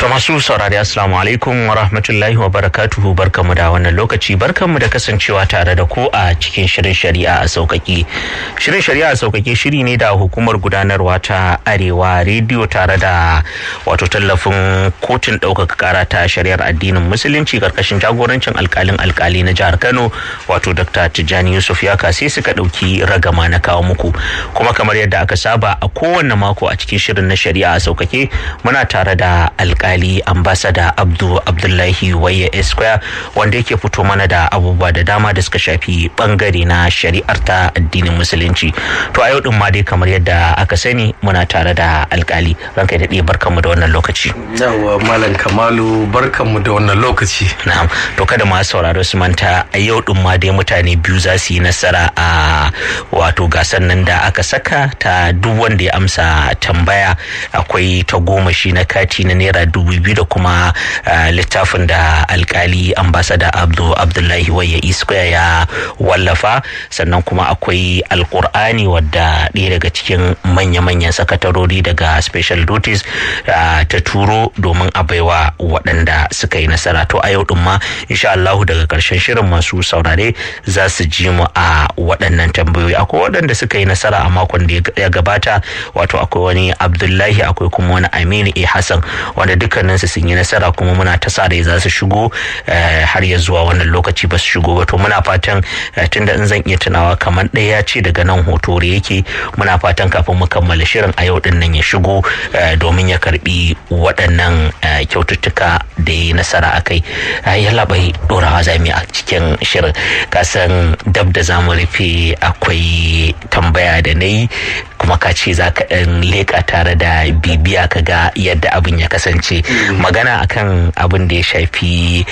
masu saurari assalamu alaikum wa rahmatullahi wa barakatuhu, barkamu da wannan lokaci, barkamu da kasancewa tare da ku a cikin shirin shari'a a sauƙaƙe. Shirin shari'a a sauƙaƙe shiri ne da hukumar gudanarwa ta Arewa rediyo tare da wato tallafin kotun ɗaukaka ƙara ta shari'ar addinin musulunci karkashin jagorancin alƙali na jihar Kano wato Dr. Tijjani Yusuf Yaka sai suka ɗauki ragama na kawo muku. Kuma kamar yadda aka saba a kowanne mako a cikin shirin na shari'a a sauƙaƙe muna tare da alƙali ambassador Abdullahi Wayya Esquire wanda yake fito mana da abubuwa da dama da suka shafi bangare na shari'ar ta addinin musulunci. To a yau din ma dai kamar yadda aka sani muna tare da alƙali. Ranka da dai barkanmu da wannan lokaci. Yawwa Malam Kamalu barkanmu da wannan lokaci. Na'am. To kada ma sauraro su manta a yau din ma dai mutane biyu za su yi nasara a wato gasar nan da aka saka ta duk wanda ya amsa tambaya akwai ta goma shi na kati na naira 2000 da kuma littafin da alkali ambassador Abdullahi Wayya Esquire ya wallafa, sannan kuma akwai alkur'ani wadda ɗaya daga cikin manya-manyan sakatarori daga special duties ta turo domin a baiwa waɗanda suka yi nasara. To a yau din ma insha Allahu daga ƙarshen shirin masu saurare za su ji mu a waɗannan tambayoyi. Akwai waɗanda suka yi nasara a makon da ya gabata, wato akwai wani Abdullahi, akwai kuma wani Aminu Hassan wanda dukkaninsu sun yi nasara kuma muna ta sa rai za su shigo har ya zuwa wannan lokaci ba su shigo ba. To muna fatan tunda in zan iya tunawa kamar ɗaya ce daga nan hotore yake, muna fatan kafin mu kammala shirin a yau din nan ya shigo domin ya karbi waɗannan kyaututtuka da ya nasara a kai. Ya labai ɗorawa zami a cikin shirin, kasan dab da zamu rufe akwai tambaya da na yi kuma ka ce za ka ɗan leƙa tare da bibiya ka ga yadda abin ya kasance. Magana akan abin da ya shafi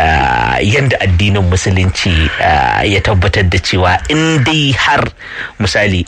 yadda addinin musulunci ya tabbatar da cewa in dai har misali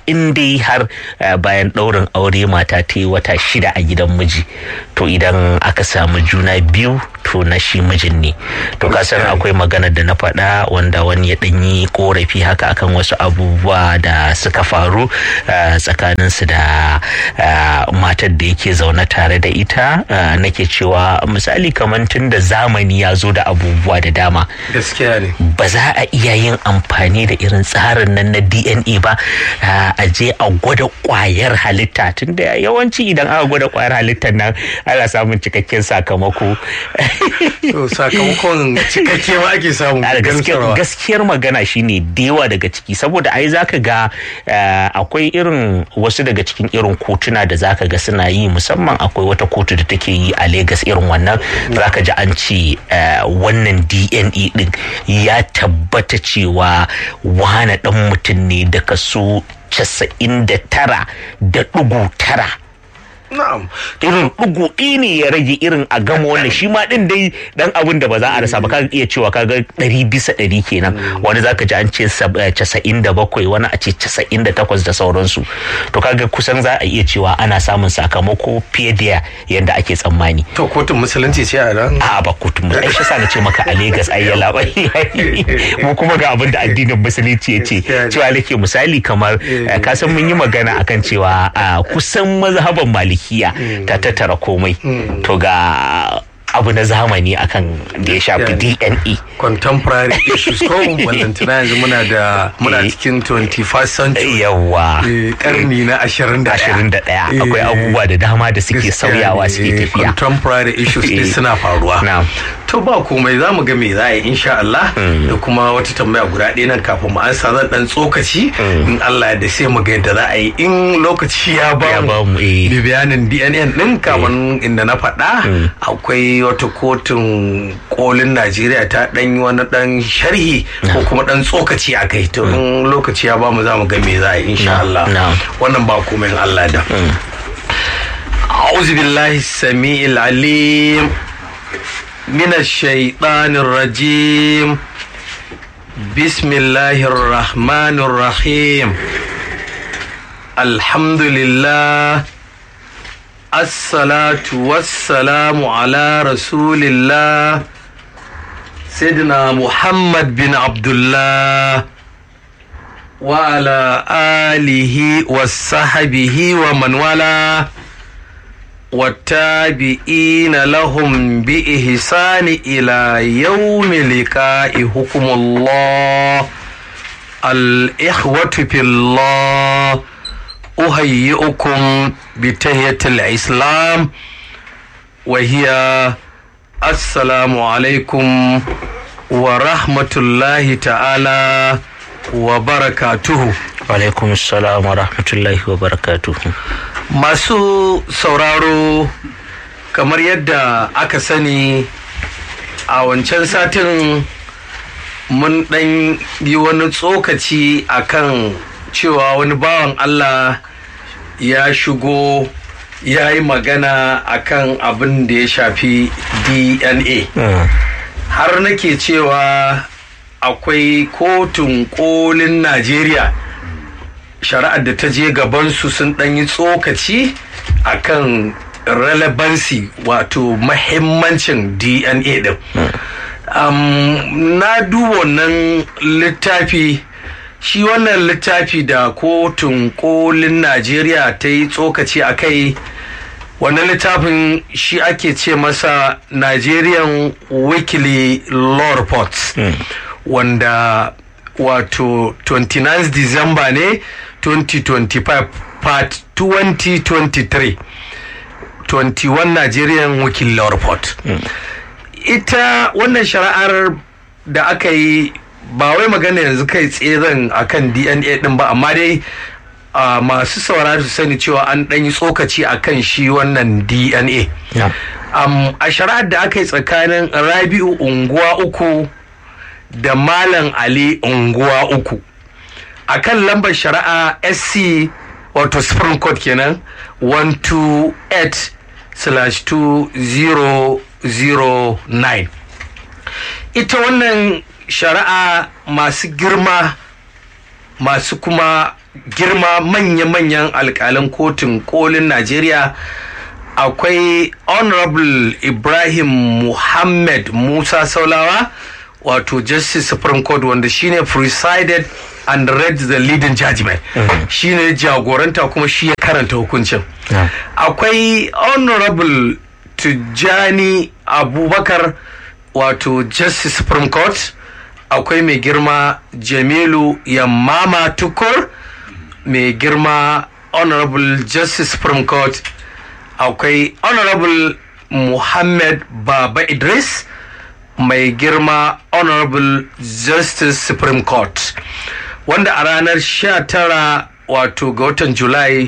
bayan ɗaurin aure mata ta yi wata 6 a gidan miji, to idan aka samu juna biyu to na shi mijin ne. To kasan akwai magana da na faɗa wanda wani ya ɗanyi korafi haka akan wasu abubuwa da suka faru tsakaninsu da matar da yake zaune tare da ita. Nake cewa misali kamar tun da zamani ya zo da abubuwa da dama, gaskiya ne ba za a iya yin amfani da irin tsarin nan na DNA ba a je a gwada kwayar halitta, tun da yawanci idan aka gwada kwayar halittar nan ana samun cikakken sakamako. Sakamakon cikakke ma ake samu. Gaskiyar magana shine da yawa daga ciki, saboda ai zaka ga akwai irin wasu daga cikin irin kotuna da zaka ga suna yi, musamman akwai wata kotu da take yi a Lagos irin wannan, zaka ji an ce wannan DNA din ya tabbata cewa wane dan mutum ne da kaso 99.9. Na'am. Irin ɗugu ne ya rage irin a gama wannan shi ma ɗin dai dan abin da ba za a rasa ba. Kaga iya cewa kaga 100% kenan, wani zaka ji an ce 97, wani a ce 98 da sauransu. To kaga kusan za a iya cewa ana samun sakamako fiye da yadda ake tsammani. To kotun musulunci ce a ran? A ba kotun musulunci, shi sa na ce maka a Lagos ai ya labai. Mu kuma ga abin da addinin musulunci ya ce cewa nake misali kamar ka san mun yi magana akan cewa kusan mazhaban Maliki ta tattara komai. To ga abu na zamani akan da ya shafi DNA, contemporary issues ko ballantana yanzu muna cikin 21st century. Yawa karni na 21 akwai abubuwa da dama da suke sauyawa suke tafiya. Contemporary issues din suna faruwa. To ba komai za mu ga me za a yi insha Allah. Da kuma wata tambaya guda ɗaya nan kafin mu ansa zan dan tsokaci in Allah ya da sai mu ga yadda za a yi in lokaci ya ba mu bayanin DNA din kamar inda na faɗa. Akwai wata kotun kolin Najeriya ta dan yi wani dan sharhi ko kuma dan tsokaci a kai. To in lokaci ya ba mu za mu ga me za a yi insha Allah. Wannan ba komai in Allah da. A'udhu billahi samiil alim من الشيطان الرجيم بسم الله الرحمن الرحيم الحمد لله الصلاة والسلام على رسول الله سيدنا محمد بن عبد الله وعلى آله وصحبه ومن والاه والتابعين لهم بإحسان إلى يوم لقاء حكم الله. الإخوة في الله، أهيئكم بتحية الإسلام وهي السلام عليكم ورحمة الله تعالى وبركاته. Alaikum salam wa rahmatullahi wa barakatuhu. Masu sauraro, kamar yadda aka sani a wancan satin mun ɗan yi wani tsokaci akan cewa wani bawan Allah ya shigo ya yi magana akan abin da ya shafi DNA. Har nake cewa akwai kotun kolin Najeriya shari'ar da ta je gabansu sun ɗan yi tsokaci akan relevancy, wato mahimmancin DNA ɗin. Na duba wannan littafi, shi wannan littafi da kotun kolin Najeriya ta yi tsokaci a kai, wannan littafin shi ake ce masa Nigerian Weekly Law Reports, wanda wato 29 December ne 2025 part 2023 21 Nigerian Weekly Law Report. Ita wannan shari'ar da aka yi ba wai magana yanzu kai tseren akan DNA din ba, amma dai masu saurari su sani cewa an ɗan yi tsokaci akan shi wannan DNA. A shari'ar da aka yi tsakanin Rabi'u Unguwa Uku da Malam Ali Unguwa Uku akan lambar shari'a SC wato Supreme Court kenan 128/2009. Ita wannan shari'a masu girma, masu kuma girma manya-manyan alƙalan kotun kolin Najeriya, akwai Honorable Ibrahim Muhammad Musa Saulawa, wato Justice Supreme Court, wanda shine presided and read the leading judgment. Shine jagoranta kuma shi ya karanta hukuncin. Akwai Honorable Tijjani Abubakar, wato Justice Supreme Court. Akwai mai girma Jamilu Yammama Tukur, mai girma Honorable Justice Supreme Court. Akwai Honorable Muhammad Baba Idris, mai girma Honorable Justice Supreme Court, wanda a ranar 19 wato ga watan July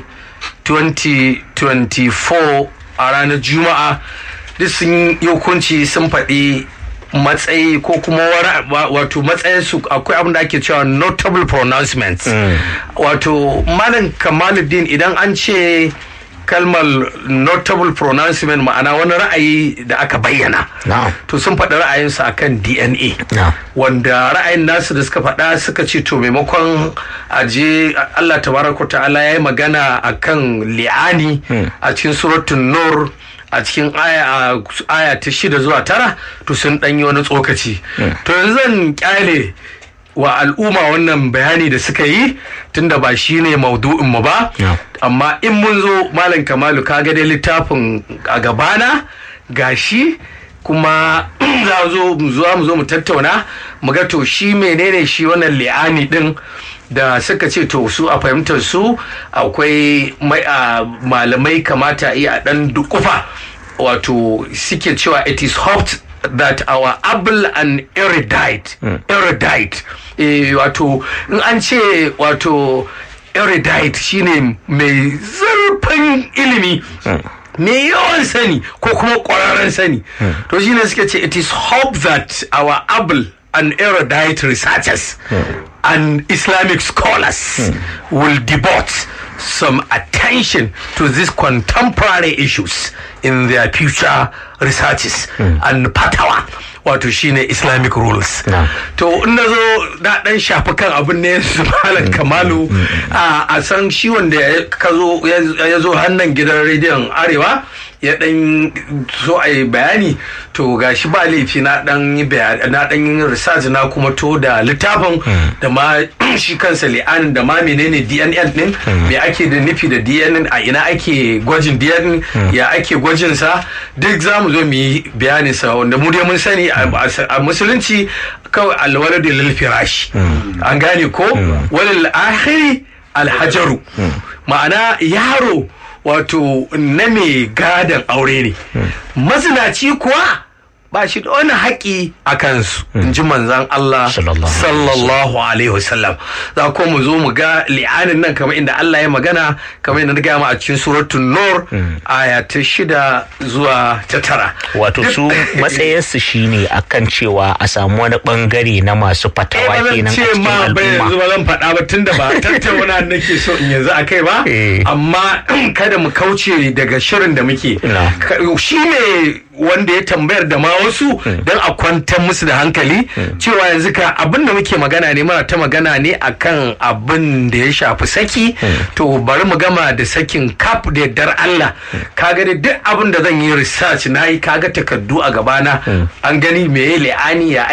2024 a ranar Juma'a duk sun yi hukunci, sun faɗi matsayi ko kuma wato matsayinsu. Akwai abin da ake cewa notable pronouncements. Wato Malam Kamaluddin, idan an ce kalmar notable pronouncement ma'ana wani ra'ayi da aka bayyana, to sun faɗi ra'ayinsu akan DNA, wanda ra'ayin nasu da suka faɗa suka ce to maimakon aje Allah tabaraka ta'ala ya yi magana akan li'ani a cikin suratul Nur a cikin aya ta 6 zuwa 9, to sun ɗanyi wani tsokaci. To yanzu zan kyale wa al'umma wannan bayani da suka yi, tunda ba shi ne maudu'in mu ba. Amma in mun zo, Malam Kamalu, kaga dai littafin a gabana gashi, kuma za mu zo mu tattauna mu ga to shi menene shi wannan li'ani din da suka ce to su a fahimtar su akwai malamai kamata iya dan dukufa, wato suke cewa it is hoped that our able and erudite wato in an ce wato erudite shine mai zurfin ilimi, mai yawan sani ko kuma ƙwararren sani. To shine suke ce it is hope that our able and erudite researchers and Islamic scholars will devote some attention to these contemporary issues in their future researches and fatawa, wato shine Islamic rules. To in zo da dan shafi kan abin ne su Malam Kamalu, a san shi wanda ya zo hannun gidan rediyon Arewa ya dan so a yi bayani to gashi ba laifi na dan yi bayani na dan yin research na kuma to da littafin da ma shi kansa li'anin da ma menene DNL din me ake da nufi da DNL a ina ake gwajin DNL ya ake gwajin sa duk zamu zo mu yi bayani sa wanda mu dai mun sani a musulunci kawai alwaladu lil firash an gane ko walil akhiri alhajaru ma'ana yaro wato na mai gadon aure ne mazinaci kuwa ba shi da wani haƙi a kansu in ji manzan Allah sallallahu alaihi wasallam za ko mu zo mu ga li'anin nan kamar inda Allah ya magana kamar inda na gaya mu a cikin suratul nur aya ta 6 zuwa ta 9 wato su matsayinsu shine akan cewa a samu wani bangare na masu fatawa kenan a cikin al'umma yanzu ba zan faɗa ba tunda ba tattauna nake so in yanzu akai ba amma kada mu kauce daga shirin da muke shi ne wanda ya tambayar da ma wasu don a kwantar musu da hankali cewa yanzu ka abin da muke magana ne muna ta magana ne akan abin da ya shafi saki to bari mu gama da sakin kaf da yardar Allah kaga da duk abin da zan yi research na yi kaga takardu a gabana an gani meye li'ani ya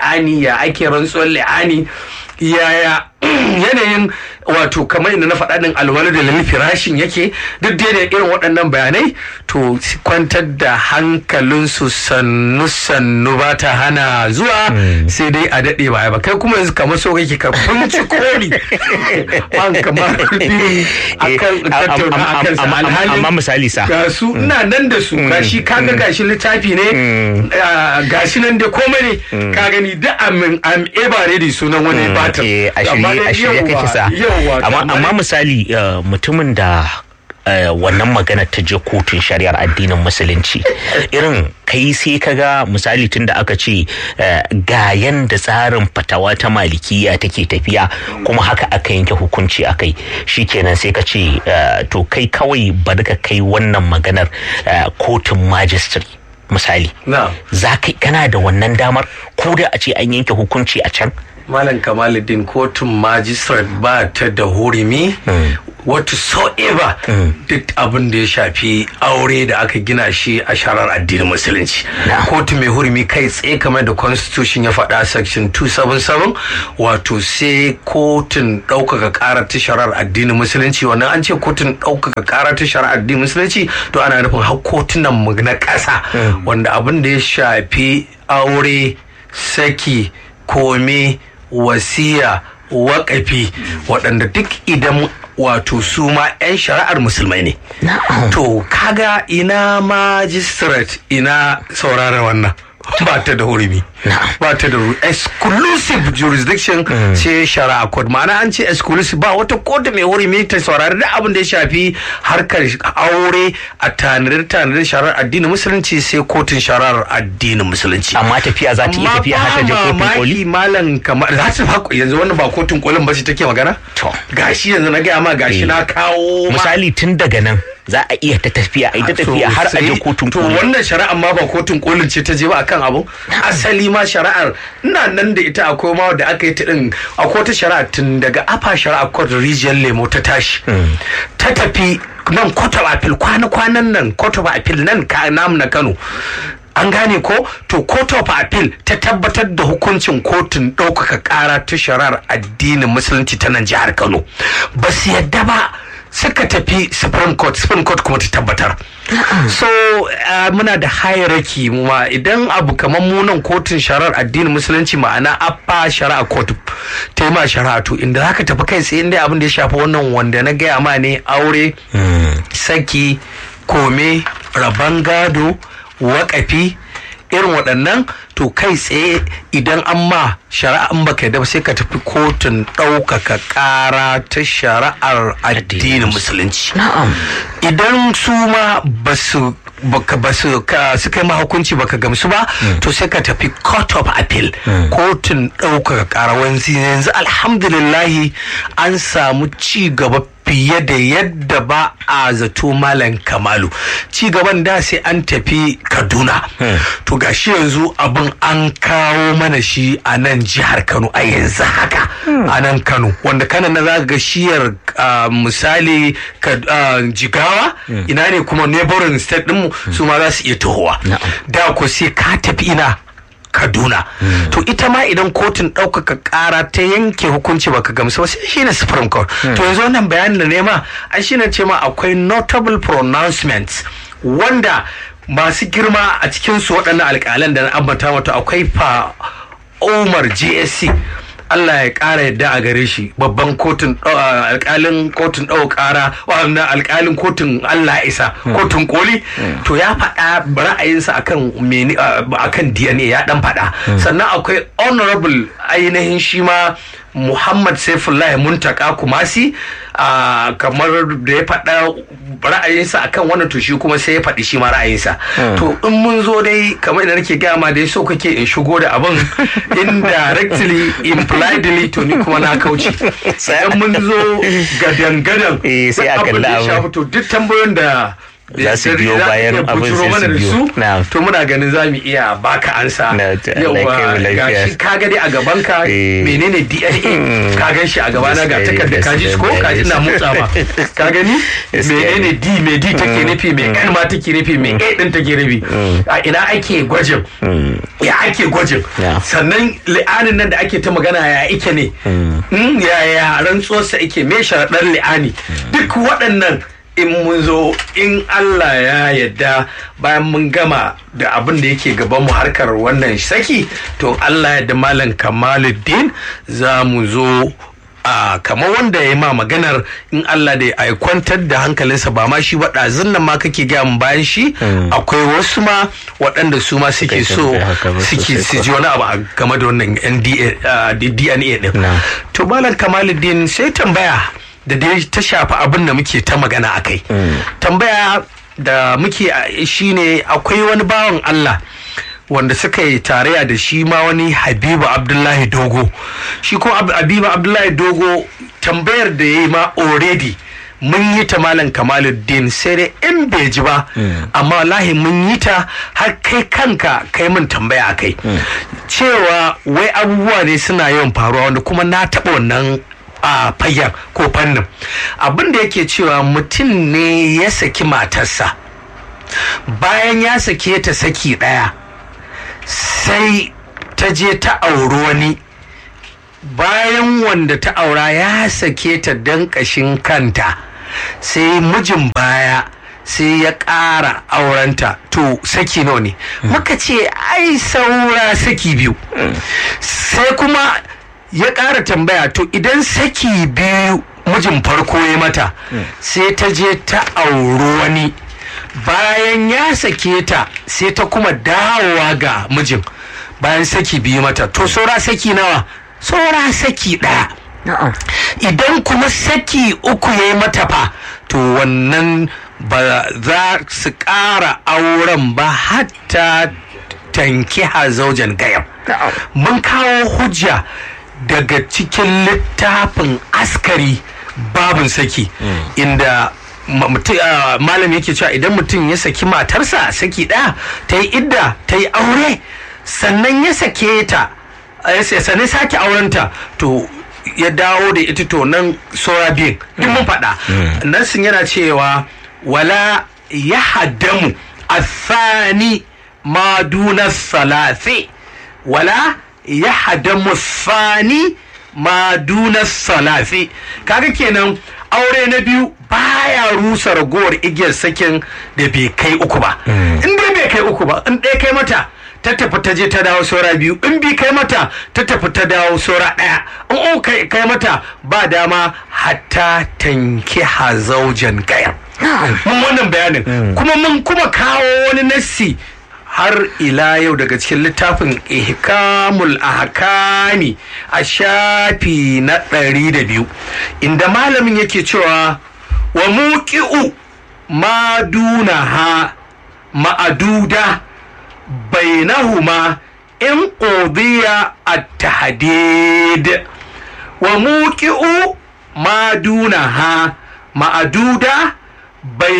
ake rantsuwar li'ani yaya yanayin wato kamar inda na faɗa din alwala da lalli firashin yake duk da irin waɗannan bayanai to kwantar da hankalinsu sannu ba ta hana zuwa sai dai a daɗe baya ba kai kuma yanzu kamar so kake ka funci koli an kamar akan tattauna akan sa alhali amma misali sa ga su ina nan da su gashi kaga gashi littafi ne gashi nan da komai ne ka gani da am eba ready sunan wani batar a shirye kake sa amma misali mutumin da wannan magana ta je kotun shari'ar addinin musulunci irin kai sai kaga misali tun da aka ce ga yanda tsarin fatawa ta malikiya take tafiya kuma haka aka yanke hukunci akai shikenan sai ka ce to kai kawai bari ka kai wannan maganar kotun majistri misali za ka kana da wannan damar ko da a ce an yanke hukunci a can Malam Kamaluddin kotun magistrate ba ta da hurumi whatsoever duk abin da ya shafi aure da aka gina shi a sharar addinin musulunci. Kotu mai hurumi kai tsaye kamar da constitution ya faɗa section 277 wato sai kotun ɗaukaka ƙara ta sharar addinin musulunci wannan an ce kotun ɗaukaka ƙara ta sharar addinin musulunci to ana nufin har kotunan mu na ƙasa wanda abin da ya shafi aure saki kome wasiya waƙafi waɗanda duk idan wato su ma 'yan shari'ar musulmai ne. To kaga ina magistrate ina saurara wannan ba ta da hurumi ba ta da exclusive jurisdiction ce shari'a court ma'ana an ce exclusive ba wata kotu mai hurumi ta saurari da abin da ya shafi harkar aure a tanadar shari'ar addinin musulunci sai kotun shari'ar addinin musulunci amma tafiya za ta iya tafiya har ta je kotun koli malam kamar za ta ba yanzu wannan ba kotun kolin ba ce take magana to gashi yanzu na gaya ma gashi na kawo misali tun daga nan za a iya ta tafiya har a je kotun koli to wannan shari'ar ma ba kotun kolin ce ta je ba akan abu asali ma shari'ar ina nan da ita akwai ma da aka yi ta din akwai ta shari'a tun daga afa shari'a court region lemo ta tashi ta tafi nan court of appeal kwanan nan court of appeal nan namu na Kano an gane ko to court of appeal ta tabbatar da hukuncin kotun ɗaukaka ƙara ta shari'ar addinin musulunci ta nan jihar Kano ba su yadda ba suka tafi Supreme Court kuma ta tabbatar. So muna da hierarchy ma idan abu kamar munan kotun shari'ar addinin musulunci ma'ana appa shari'a court ta yi ma shari'a to inda zaka tafi kai tsaye inda abin da ya shafi wannan wanda na gaya ma ne aure saki kome raban gado waƙafi irin waɗannan to kai tsaye idan an ma shari'an baka da sai ka tafi kotun ɗaukaka ƙara ta shari'ar addinin musulunci idan su ma suka yi ma hukunci baka gamsu ba to sai ka tafi court of appeal kotun ɗaukaka ƙara wanzu yanzu alhamdulillahi an samu ci gaba fiye da yadda ba a zato Malam Kamalu ci gaban da sai an tafi Kaduna to gashi yanzu abin kaman an kawo mana shi a nan jihar Kano a yanzu haka a nan Kano, wanda kanan na za ga shiyar misali Jigawa ina ne kuma neighboring state ɗinmu su ma za su iya tahowa da ko sai ka tafi ina Kaduna. To ita ma idan kotun ɗaukaka ƙara ta yanke hukunci baka gamsu ba sai shine Supreme Court. To yanzu wannan bayanin da nema ai shine ce ma akwai notable pronouncements wanda masu girma a cikin su waɗannan alƙalan da na ambata mata akwai fa Umar JSC, Allah ya ƙara yadda a gare shi, babban kotun alƙalin kotun ɗaukaka ƙara wannan alƙalin kotun Allah isa kotun koli. To ya faɗa ra'ayinsa akan DNA ya ɗan faɗa. Sannan akwai honorable ainihin shi ma Muhammad Saifullahi Muntaka Kumasi, kamar da ya faɗa ra'ayinsa akan wannan, to shi kuma sai ya faɗi shi ma ra'ayinsa. To in mun zo dai kamar da nake gaya ma dai so kake in shigo da abin indirectly impliedly, to ni kuma na kauce. Sai mun zo gadan-gadan sai a kalli abin, to duk tambayoyin da za su biyo bayan abin sai su biyo. To muna ganin za mu iya baka ansa. Yauwa gashi ka gani a gaban ka menene DNA, ka gan shi a gabana ga takarda ka ji ko ka ji na motsa ma, ka gani menene D me D take nufi, me N ma take nufi, me A din take nufi, a ina ake gwajin, ya ake gwajin, sannan li'anin nan da ake ta magana ya ike ne, ya rantsuwarsa ike, me sharaɗar li'ani, duk waɗannan in mun zo in Allah ya yadda bayan mun gama da abin da yake gaban mu harkar wannan saki, to Allah ya da Malam Kamaluddin za mu zo kamar wanda ya ma maganar in Allah da ya kwantar da hankalinsa, ba ma shi ba ɗazun nan ma kake gaya mun bayan shi akwai wasu ma waɗanda su ma suke so su ji wani abu game da wannan DNA din. To Malam Kamaluddin sai tambaya da dai ta shafi abin da muke ta magana a kai. Tambaya da muke shine akwai wani bawan Allah wanda suka yi tarayya da shi ma wani Habibu Abdullahi Dogo. Shi ko Habibu Abdullahi Dogo tambayar da ya yi ma already mun yi ta Malam Kamaluddin, sai dai in bai ji ba, amma wallahi mun yi ta har kai kanka kai mun tambaya a kai cewa wai abubuwa ne suna yawan faruwa wanda kuma na taɓa wannan a fayyar ko fannin. Abin da yake cewa mutum ne ya saki matarsa, bayan ya sake ta saki ɗaya sai ta je ta auri wani, bayan wanda ta aura ya sake ta don ƙashin kanta, sai mijin baya sai ya ƙara aurenta. To saki nawa ne? Muka ce ai saura saki biyu. Sai kuma ya ƙara tambaya, to idan saki biyu mijin farko ya mata, sai ta je ta auri wani, bayan ya sake ta sai ta kuma dawowa ga mijin bayan saki biyu mata, to saura saki nawa? Saura saki ɗaya. Idan kuma saki uku ya yi mata fa, to wannan ba za su ƙara auren ba hatta tankiha zaujan gayam. Mun kawo hujja daga cikin littafin askari babin saki, inda malam yake cewa idan mutum ya saki matarsa saki ɗaya, ta yi idda, ta yi aure, sannan ya sake ta, sannan sake aurenta, to ya dawo da ita, to nan saura biyun duk mun faɗa. Nassin yana cewa wala ya haddamu athani ma duna salasi, wala ya hadamu sani ma duna salasi. Kaga kenan aure na biyu baya rusa ragowar igiyar sakin da bai kai uku ba. In dai bai kai uku ba, in ɗaya kai mata ta tafi ta je ta dawo saura biyu, in bi kai mata ta tafi ta dawo saura ɗaya, in o kai mata ba dama hatta tanki hazaujan gayar. Mun wannan bayanin kuma mun kuma kawo wani nassi har ila yau daga cikin littafin ihkamul ahkami a shafi na 102, inda malamin yake cewa wa muqi'u ma dunaha ma'aduda bainahuma in qudiya at-tahdid. Wa muqi'u ma dunaha ma'aduda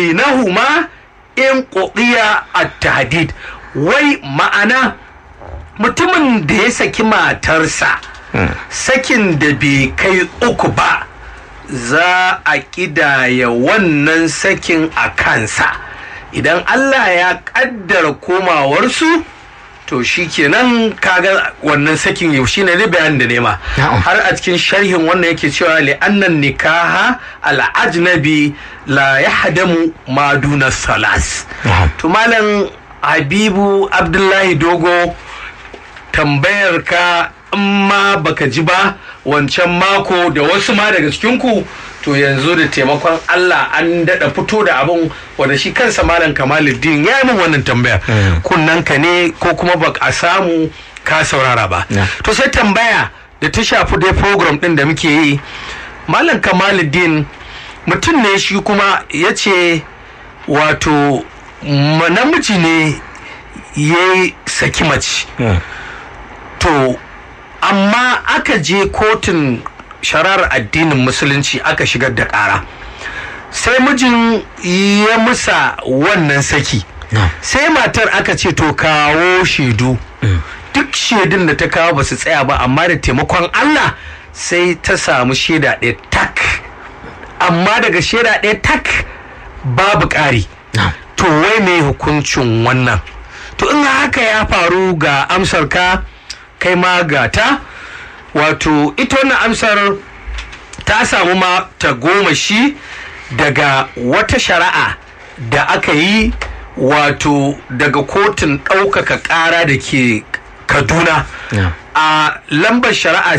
bainahuma in qudiya at-tahdid. Wai ma'ana mutumin da ya saki matarsa sakin da bai kai 3 ba za a ƙidaya wannan sakin a kansa. Idan Allah ya ƙaddara komawarsu to shi kenan kaga wannan sakin yau shine ne bayanin da nema. Har a cikin sharhin wannan yake cewa li'annan nikaha al-ajnabi la yahdamu ma duna salas. To malam Habibu Abdullahi Dogo, tambayar ka in ma baka ji ba wancan mako da wasu ma daga cikinku, to yanzu da taimakon Allah an daɗa fito da abin wanda shi kansa malam Kamaluddin ya yi min wannan tambaya. Kunnanka ne ko kuma ba a samu ka saurara ba. To sai tambaya da ta shafi dai program ɗin da muke yi, malam Kamaluddin mutum ne shi kuma ya ce wato namiji ne ya saki mace. To amma aka je kotun shari'ar addinin musulunci aka shigar da ƙara, sai mijin ya musa wannan saki. Sai matar aka ce to kawo shaidu. Duk shaidun da ta kawo ba su tsaya ba, amma da taimakon Allah sai ta samu shaida ɗaya tak, amma daga shaida ɗaya tak babu ƙari. To wai me hukuncin wannan? To in haka ya faru ga amsar ka, kai ma gata. Wato ita wannan amsar ta samu ma ta goma shi daga wata shari'a da aka yi, wato daga kotun ɗaukaka ƙara da ke Kaduna. A lambar shari'a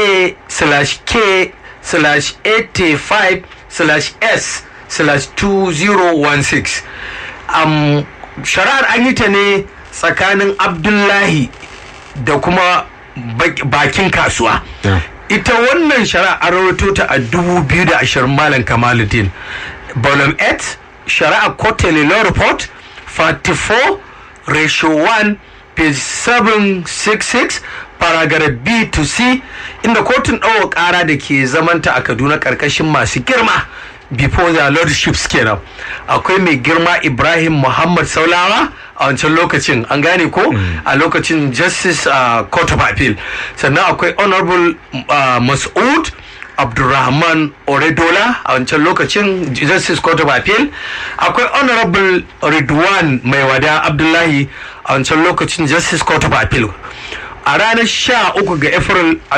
CA/K/85/S/2016. Shari'ar an yi ta ne tsakanin Abdullahi da kuma bakin kasuwa. Ita wannan shari'a an rawaito ta a 2020 malam Kamaluddin, volume 8, shari'a quarterly law report 44/1, page 766, paragraph B to C, inda kotun ɗaukar ƙara da ke zamanta a Kaduna ƙarƙashin masu girma before their lordships kenan, akwai mai girma Ibrahim Muhammad Saulawa a wancan lokacin, an gane ko, a lokacin Justice Court of Appeal. Sannan akwai Honorable Mas'ud Abdulrahman Oredola a wancan lokacin Justice Court of Appeal. Akwai Honorable Ridwan Maiwada Abdullahi a wancan lokacin Justice Court of Appeal. A ranar 13 ga April a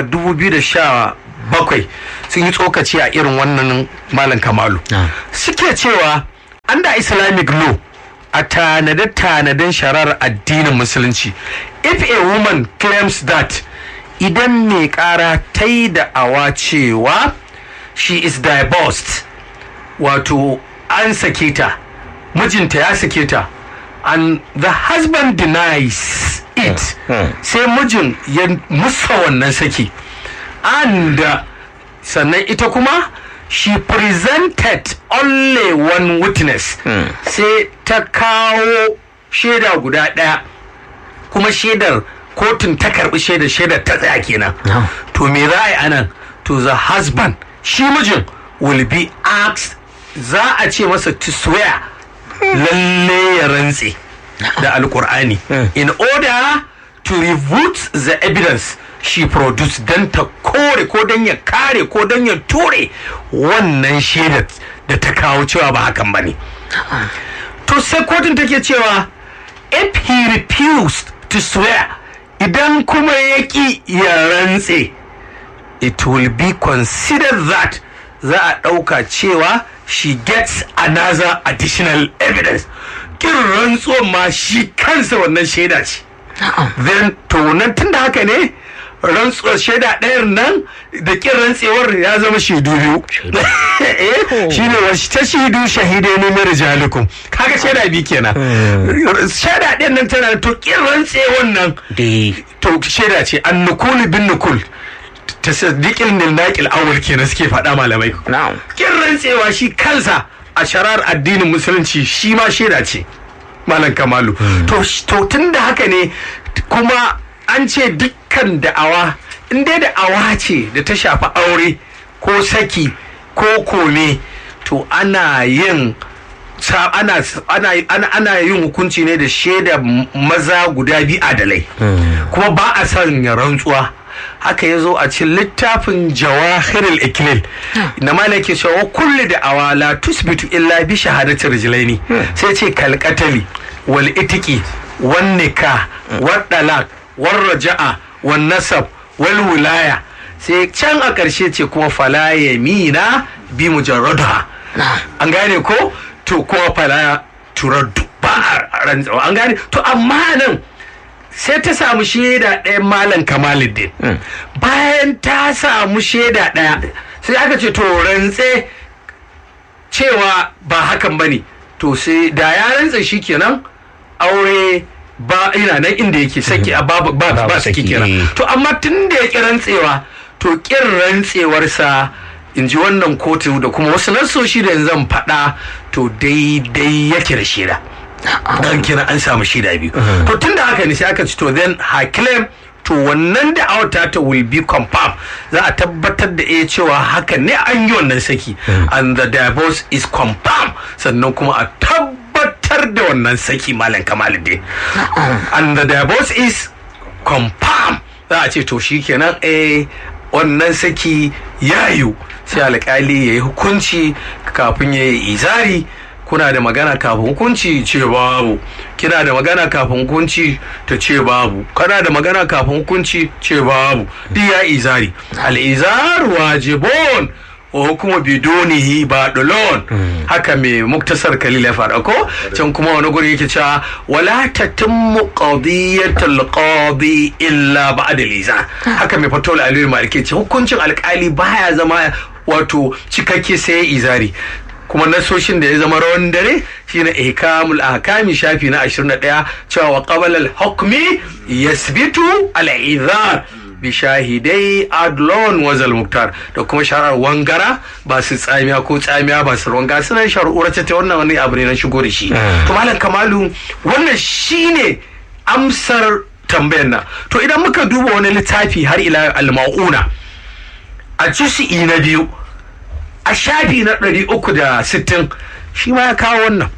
2017 sun yi tsokaci a irin wannan malam Kamalu. Suke cewa under Islamic law, a tanade-tanaden shari'ar addinin musulunci, if a woman claims that idan mai kara ta yi da'awa cewa she is divorced, wato an sake ta, mijinta ya sake ta, and the husband denies it, sai mijin ya musa wannan saki, and sannan ita kuma she presented only one witness, sai ta kawo shaida guda ɗaya, kuma shaidar kotun ta karbi shaidar ta tsaya kenan. To me za a yi anan? To the husband, shi mijin, will be asked, za a ce masa to swear, lalle ya rantse da alkur'ani, in order to refute the evidence she produced, don ta kore ko don ya kare ko don ya ture wannan shaidar da ta kawo cewa ba hakan ba ne. To sai kotun take cewa if he refused to swear, idan kuma ya ƙi ya rantse, it will be considered that za a ɗauka cewa she gets another additional evidence. Kin rantsuwan ma shi kansa wannan shaida ce. Then to nan tun da haka ne, rantsuwar shaida ɗayar nan da kin rantsewar ya zama shaidu biyu. Shi ne wasu ta shaidu shahidai ne mai rijalikum, kaga shaida biyu kenan. Shaida ɗayan nan tana to kin rantsewar nan to shaida ce, an nukul bin nukul ta sadiqil nil naqil awwal kenan suke faɗa malamai. Kin rantsewa shi kansa a shari'ar addinin musulunci shi ma shaida ce malam Kamalu. To tun da haka ne kuma an ce dukkan da'awa, in dai da'awa ce da ta shafi aure ko saki ko kome, to ana yin ana yin hukunci ne da shaida maza guda biyu adalai kuma ba a son rantsuwa. Haka ya zo a cikin littafin jawahirul iklil na malaki cewa kulli da awala tusbitu illa bi shahadatir rijlaini sai ce kalqatali wal itiqi wan nikah wad dalaq war raja'a wan nasab wal wilaya sai can a ƙarshe ce kuma fala yamina bi mujarradaha. An gane ko to kuma fala turaddu ba rantsuwa. An gane to amma nan sai ta samu shaida ɗaya malam Kamaluddin bayan ta samu shaida ɗaya sai aka ce to rantse cewa ba hakan bane to sai da ya rantse shikenan aure ba ina nan inda yake saki ba saki kenan. To amma tun da ya ki rantsewa to kin rantsewarsa in ji wannan kotu da kuma wasu nasoshi da zan faɗa to daidai yake da shaida. Dan kenan an samu shida biyu. To tun da haka ne sai aka ci to then her claim to wannan da auta ta will be confirmed, za a tabbatar da cewa haka ne an yi wannan saki and the divorce is confirmed, sannan kuma a tabbatar da wannan saki malam Kamaluddin and the divorce is confirmed. Za a ce to shikenan wannan saki ya yiwu sai alƙali ya yi hukunci kafin ya yi izari. Kuna da magana kafin hukunci ce babu, kina da magana kafin hukunci ta ce babu, kana da magana kafin hukunci ce babu, duk ya izari. Al-izar wajibun wa hukumu bidunihi badulun. Haka mai muktasar Khalil ya faɗa ko can kuma wani guri yake cewa wala tatimmu qadiyatul qadi illa ba'da al-izar. Haka mai fatul alil maliki ce hukuncin alƙali baya zama wato cikakke sai izari. Kuma nasoshin da ya zama rawan dare shine ihkamul ahkami shafi na 21 cewa wa qabala al-hukmi yasbitu al-idhar bi shahidai adlon wazal muktar da kuma sharar wangara ba su tsamiya ko tsamiya ba su wanga sunan shar'ura ta wannan wani abu ne na shigo da shi. To malam Kamalu wannan shine amsar tambayar nan. To idan muka duba wani littafi har ila al-mauna a juz'i na 2 a shafi na 360 shi ma ya kawo wannan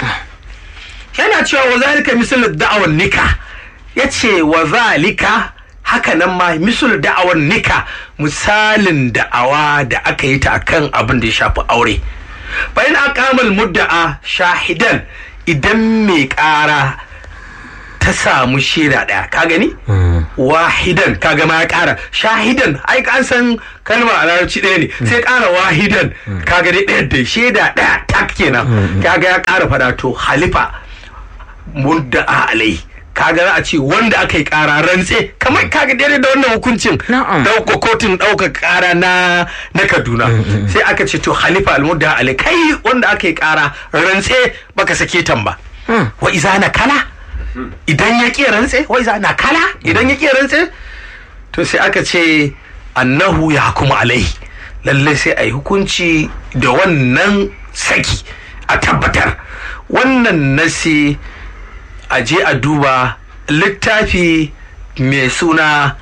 yana cewa wa zalika misal da'awar nika, yace wa zalika haka nan ma misal da'awar nika misalin da'awa da aka yi ta akan abin da ya shafi aure. Bayan aqamal mudda'a shahidan, idan mai ƙara ta samu shaida ɗaya ka gani wahidan kaga ma ya ƙara shahidan ai an san kalma a larabci ɗaya ne sai ƙara wahidan kaga dai ɗaya da shaida ɗaya tak kenan kaga ya ƙara faɗa to halifa mudda'a alai kaga za a ce wanda aka yi ƙara rantse kamar kaga daidai da wannan hukuncin ɗauka kotun ɗauka ƙara na Kaduna sai aka ce to halifa al-mudda'a alai kai wanda aka yi ƙara rantse baka sake tan ba wa iza na kala idan ya ƙi rantse wai za na kala idan ya ƙi rantse to sai aka ce annahu ya kuma alai lallai sai a yi hukunci da wannan saki a tabbatar. Wannan nasi a je a duba littafi mai suna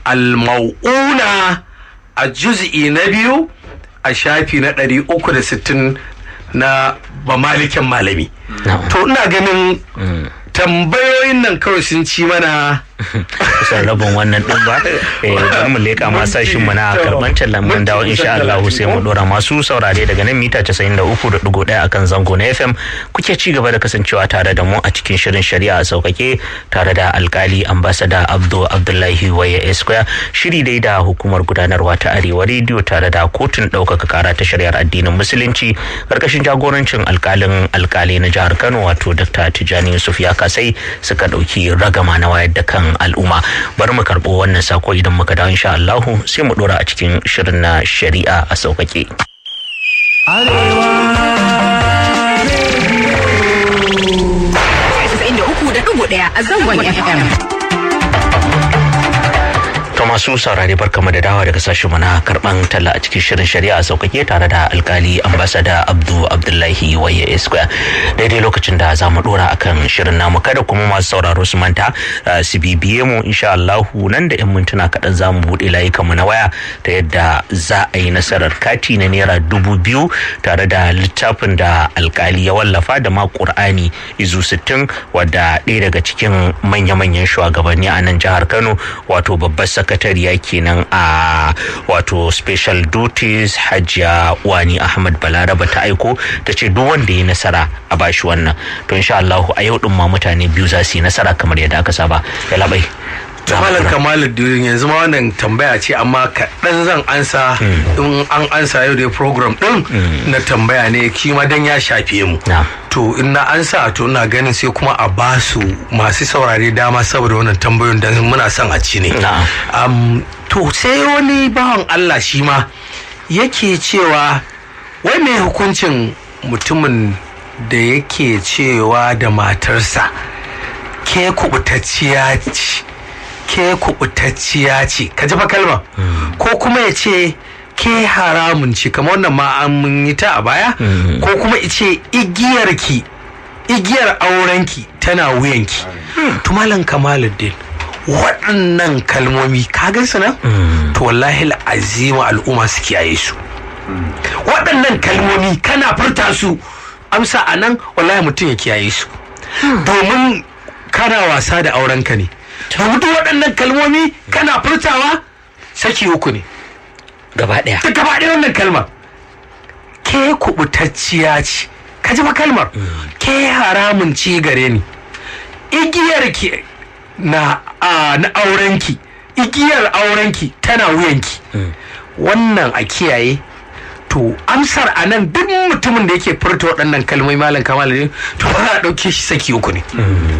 al-mau'una a juz'i na 2 a shafi na 360 na bamalikin malami. To ina ganin tambayoyin nan kawai sun ci mana kusan rabin wannan din ba bari mu leka ma sashin mu na karban tallan mun dawo insha Allah sai mu dora masu saurare daga nan mita 93.1 akan zango na FM kuke ci gaba da kasancewa tare da mu a cikin shirin shari'a a saukake tare da alkali ambassador Abdullahi Waye Esquire, shiri dai da hukumar gudanarwa ta Arewa Radio tare da kotun ɗaukaka kara ta shari'ar addinin musulunci karkashin jagorancin alkali na jihar Kano wato Dr. Tijani Yusuf ya kasai suka dauki ragama na wayar da kan al'umma. Bari mu karɓo wannan sako idan muka dawo insha Allah sai mu dora a cikin shirin na shari'a a sauƙaƙe. Arewa 93.1 a zangon FM. masu saurare barkamu da dawa daga sashen na karban talla a cikin shirin shari'a sauƙaƙe tare da alkali ambassador Abdullahi Waye Square. Daidai lokacin da za mu dora akan shirin namu, kada kuma masu sauraro su manta su bibiye mu, insha Allah nan da 'yan mintuna kaɗan za mu buɗe layukan mu na waya ta yadda za a yi nasarar kati na naira 2,000 tare da littafin da alkali ya wallafa da ma Qur'ani izu 60 wadda ɗaya daga cikin manya-manyan shugabanni a nan jihar Kano, wato babbar sakatariya kenan a wato special duties Hajiya Wani Ahmad Balaraba ta aiko ta ce duk wanda ya nasara a bashi wannan. To insha Allah a yau din ma mutane biyu za su yi nasara kamar yadda aka saba. Ya labai Malam Kamaluddin, yanzu ma wannan tambaya ce amma kaɗan zan ansa in an ansa yau da program ɗin na tambaya ne kima dan ya shafe mu. To in na ansa to ina ganin sai kuma a basu masu saurare dama saboda wannan tambayoyin da muna son a ci ne. To sai wani bawan Allah shi ma yake cewa wai mai hukuncin mutumin da yake cewa da matarsa ke kubutacciya ce, ke kubutacciya ce, ka ji fa kalma, ko kuma ya ce ke haramun ce, kamar wannan ma an mun yi ta a baya, ko kuma ya ce igiyar aurenki tana wuyanki. To Malam Kamaluddin, waɗannan kalmomi ka gan su nan, to wallahi azima al'umma su kiyaye su. Waɗannan kalmomi kana furta su, amsa a nan wallahi mutum ya kiyaye su, domin kana wasa da aurenka ne. Rubutu waɗannan kalmomi kana furtawa saki uku ne gaba ɗaya wannan kalmar. Ke kubutacciya ce, ka ji fa kalmar, ke haramun ci gare ni, igiyar ki na aurenki, igiyar aurenki tana wuyanki. Wannan a kiyaye. To amsar a nan duk mutumin da yake furta waɗannan kalmomi Malam Kamaluddin, to ba za a ɗauke shi saki uku ne.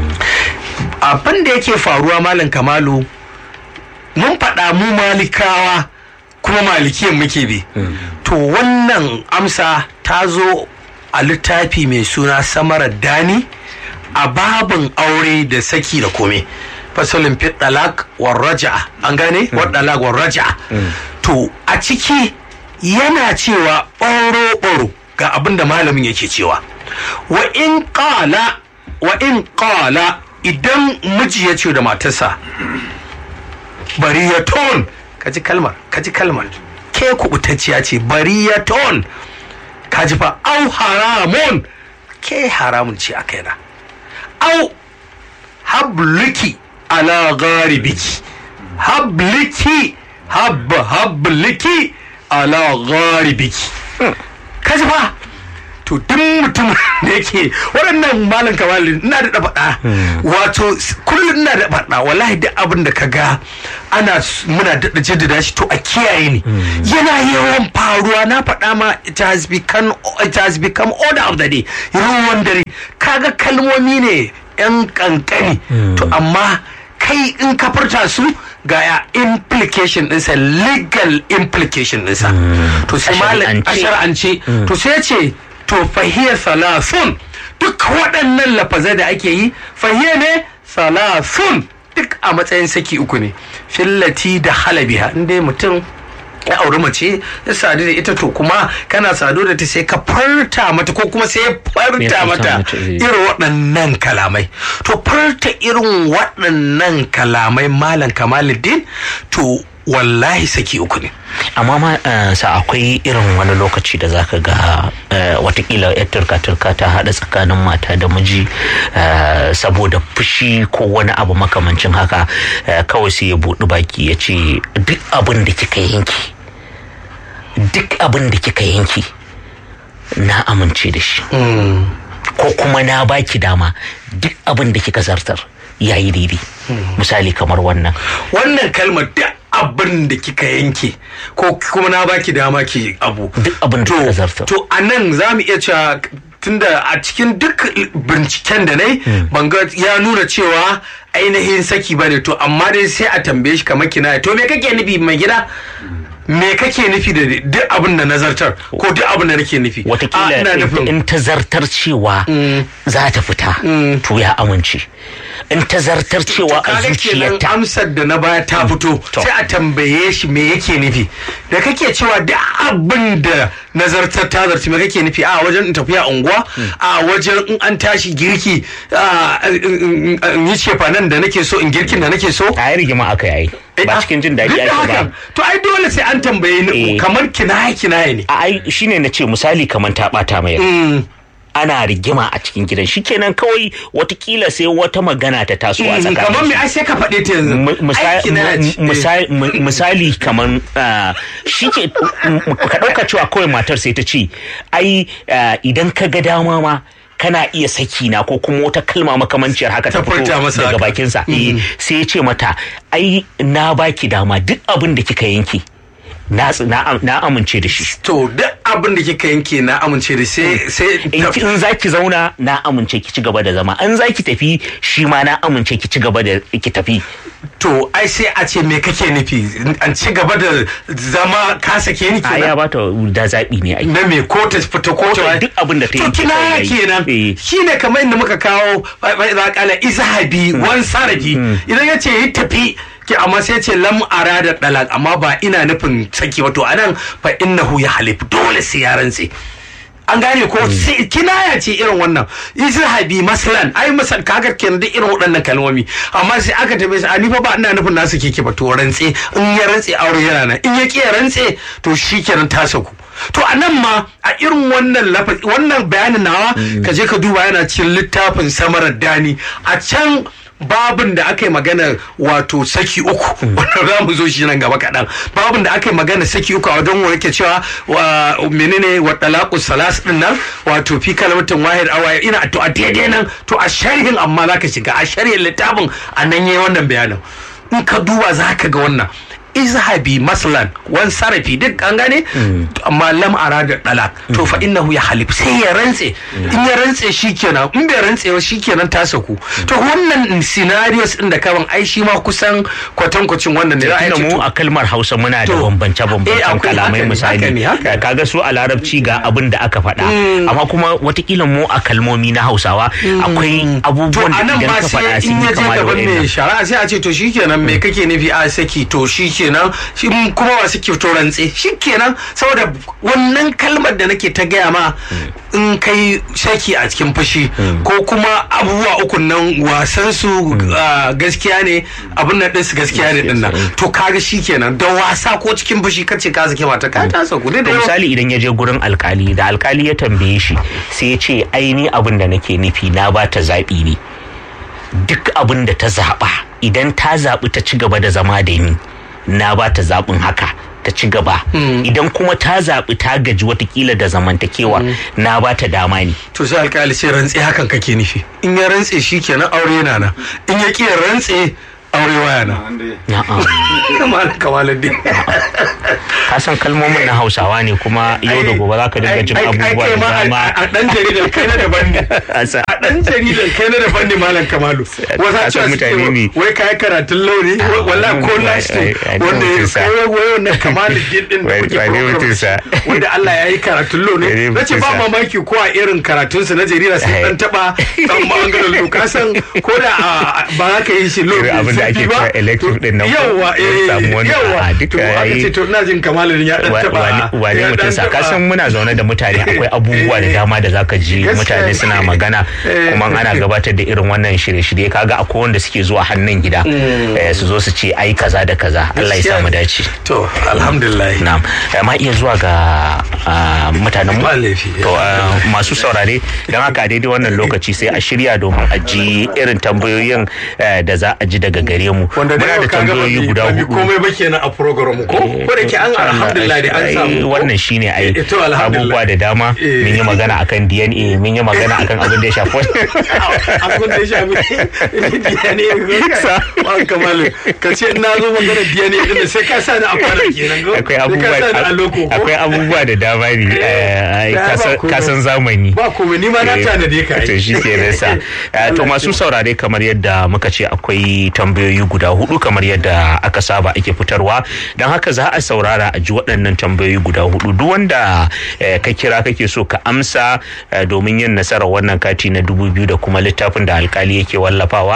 Abin da yake faruwa Malam Kamalu, mun faɗa mu malikawa kuma malikiyan muke bi. To wannan amsa ta zo a littafi mai suna Samarar Dani a babin aure da saki da kome, fasalin fit dalak war raja'a, an gane war dalak war raja'a. To a ciki yana cewa ɓoro ga abin da malamin yake cewa, wa in qala idan miji ya ce da matarsa bariyaton, kaji kalmar ke kubutacciya ce, bariyaton, kaji fa, au haramun, ke haramun ce a kaina, au habliki ala gharibiki, habliki ala gharibiki, kaji fa. To duk mutum da yake waɗannan Malam Kamaluddin ina da faɗa, wato kullum ina da faɗa, wallahi duk abin da ka ga muna daɗa jaddada shi to a kiyaye ne. Yana yawan faruwa, na faɗa ma, it has become order of the day, yawan dare. Kaga kalmomi ne yan kankani, to amma kai in ka furta su ga implication ɗinsa, legal implication ɗinsa. To sai Malam a shar'ance, to sai ce to fahiyar salasun, duk waɗannan lafazai da ake yi fahiyar ne salasun, duk a matsayin saki uku ne. Fillati da halabiha, inda mutum ya auri mace ya sadu da ita, to kuma kana sadu da ta sai ka farta mata, ko kuma sai ya farta mata irin waɗannan kalamai. To farta irin waɗannan kalamai Malam Kamaluddin, to wallahi saki uku ne. Amma ma sa akwai irin wani lokaci da zaka ga watakila yar turka ta haɗa tsakanin mata da miji saboda fushi ko wani abu makamancin haka, kawai sai ya buɗi baki ya ce duk abin da kika yanki na amince da shi, ko kuma na baki dama duk abin da kika zartar yayi daidai. Misali kamar wannan kalmar da abin da kika yanke, ko kuma na baki dama ki abu, duk abin da kika zartar. To anan za mu iya cewa, tunda a cikin duk binciken da nai ban ga ya nuna cewa ainihin saki bane, to amma dai sai a tambaye shi kamar kina, to me kake nufi mai gida, me kake nufi da duk abin da nazartar, ko duk abin da nake nufi? Watakila in ta zartar cewa za ta fita, to ya amince. in ta zartar cewa a zuciyarta amsar da na baya ta fito sai a tambaye shi me yake nufi da kake cewa da abin da nazartar ta zarci me kake nufi a wajen in tafiya unguwa a wajen in an tashi girki in yi cefanen da nake so in girkin da nake so a yi rigima aka yi ba cikin jin daɗi ake ba to ai dole sai an tambaye ni kamar kinaye ne ai shine na ce misali kamar ta bata mai ana rigima a cikin gidan shikenan kawai watakila sai wata magana ta taso a tsakanin kamar me ai sai ka faɗe ta yanzu misali kamar shike ka ɗauka cewa kawai matar sai ta ce ai idan ka ga dama ma kana iya saki na ko kuma wata kalma makamanciyar haka ta fito daga bakinsa sai ya ce mata ai na baki dama duk abin da kika yanke na amince da shi to duk abin da kika yanke na amince da sai in zaki zauna na amince ki ci gaba da zama in zaki tafi shi ma na amince ki ci gaba da ki tafi to ai sai a ce me kake nufi an ci gaba da zama ka sake ni kenan ya bata da zabi ne ai na me ko ta fita ko ta duk abin da ta yi to kina kenan shine kamar inda muka kawo za kala izhabi wan sarafi idan yace yi tafi amma sai ce lam arada dalak amma ba ina nufin saki wato anan fa innahu ya halif dole sai ya rantse an gane ko kinaya ce irin wannan izhabi maslan ai masal kaga kenan da irin waɗannan kalmomi amma sai aka tabe shi ani fa ba ina nufin nasu kike ba to rantse in ya rantse aure yana nan in ya ki rantse to shikenan ta saku to anan ma a irin wannan lafazi wannan bayanin nawa ka je ka duba yana cikin littafin Samarar Dani a can babin da aka yi magana wato saki uku wanda za mu zo shi nan gaba kaɗan babin da aka yi magana saki uku a wajen wani ke cewa menene wa talaqu salas din nan wato fi kalmatin wahid awa ina to a daidai nan to a sharhin amma zaka shiga a sharhin littafin a nan yayi wannan bayanin in ka duba zaka ga wannan izhabi maslan wan sarafi duk an gane amma lam arada dalak to fa innahu ya halif sai ya rantse in ya rantse shikenan in bai rantse ba shikenan ta saku to wannan scenarios din da kaman ai shi ma kusan kwatankwacin wannan ne ra'ayi mu a kalmar Hausa muna da bambance kalamai misali kaga su a larabci ga abin da aka faɗa amma kuma watakila mu a kalmomi na Hausawa akwai abubuwan da idan ka faɗa sun yi kama da wannan shari'a sai a ce to shikenan me kake nufi a saki to kenan kuma wasu ke to rantse shikenan saboda wannan kalmar da nake ta gaya ma in kai shaki a cikin fushi ko kuma abubuwa uku nan wasan su gaskiya ne abin nan din su gaskiya ne din nan to kaga shikenan da wasa ko cikin fushi kace ka sake mata ka ta sauku da misali idan ya je gurin alkali da alkali ya tambaye shi sai ya ce ai ni abin da nake nufi na ba ta zabi ne duk abin da ta zaba idan ta zabi ta ci gaba da zama da ni na ba ta zaɓin haka ta ci gaba idan kuma ta zaɓi ta gaji watakila da zamantakewa na ba ta dama ne to sai alƙali sai rantse hakan kake nufi in ya rantse shi kenan aure yana nan in ya ƙi rantse aure waya na kamaluddin ka san kalmomin na Hausawa ne kuma yau da gobe zaka dinga jin abubuwa da dama a dan jaridar kai na daban ne a dan jaridar kai na daban ne malam Kamalu wasa mutane ne wai kai karatun launi wallahi ko last wanda kai wannan Kamaluddin din da kuke wanda Allah ya yi karatun launi nace ba mamaki ko a irin karatun sa na jarida sai dan taba dan bangaren lokasan ko da ba za ka yi shi launi abin da ake cewa elective din nan yawa samu wani a duka yayi to ina jin Kamaluddin ya dan taba wani mutum sa kasan muna zaune da mutane akwai abubuwa da dama da zaka ji mutane suna magana kuma ana gabatar da irin wannan shirye-shirye kaga akwai wanda suke zuwa hannun gida su zo su ce ai kaza da kaza Allah ya sa mu dace to alhamdulillah na'am amma iya zuwa ga mutanen mu to masu saurare dan haka daidai wannan lokaci sai a shirya domin a ji irin tambayoyin da za a ji daga gare mu muna da tambayoyi guda hudu komai ba kenan a program ko da ke an alhamdulillah da an samu wannan shine ai abubuwa da dama mun yi magana akan DNA mun yi magana akan abin da ya shafi abin da ya shafi DNA ba Kamalu ka ce na zo magana DNA din sai ka sa ni a fara kenan go akwai abubuwa da dama ne ka san zamani ba komai ni ma na tanade ka to shi ke nasa to masu saurare kamar yadda muka ce akwai tambayoyi guda hudu kamar yadda aka saba ake fitarwa don haka za a saurara a ji waɗannan tambayoyi guda hudu duk wanda ka kira kake so ka amsa domin yin nasarar wannan kati na 2000 da kuma littafin da alkali yake wallafawa